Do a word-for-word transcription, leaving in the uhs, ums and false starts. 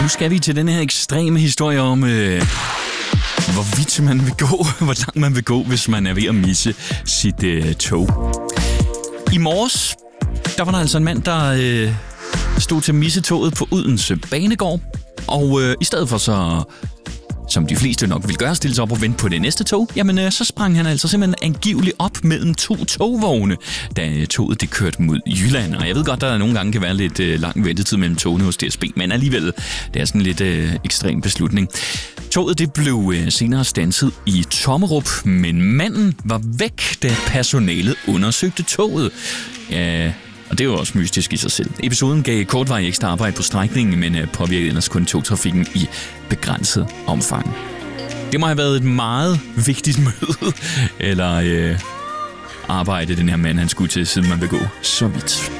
Nu skal vi til den her ekstreme historie om, øh, hvor vidt man vil gå, hvor langt man vil gå, hvis man er ved at misse sit øh, tog. I morges, der var der altså en mand, der øh, stod til at misse toget på Odense Banegård, og øh, i stedet for så, som de fleste nok vil gøre, stille sig op og vente på det næste tog, jamen øh, så sprang han altså simpelthen angiveligt op mellem to togvogne, da øh, toget det kørte mod Jylland. Og jeg ved godt, der nogle gange kan være lidt øh, lang ventetid mellem togene hos D S B, men alligevel, det er sådan en lidt øh, ekstrem beslutning. Toget det blev øh, senere standset i Tommerup, men manden var væk, da personalet undersøgte toget. Ja, og det er jo også mystisk i sig selv. Episoden gav kortvarig ekstra arbejde på strækningen, men øh, påvirkede ellers kun togtrafikken i begrænset omfang. Det må have været et meget vigtigt møde, eller øh, arbejde, den her mand han skulle til, siden man vil gå så vidt.